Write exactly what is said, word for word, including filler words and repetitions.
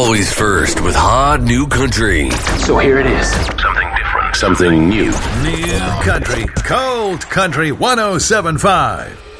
Always first with hot new country. So here it is. Something different. Something new. New country. Cold Country one oh seven point five.